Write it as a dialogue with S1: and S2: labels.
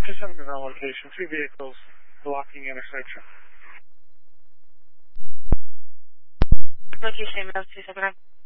S1: 27 ground location, 2 vehicles blocking intersection.
S2: Location, 27 ground.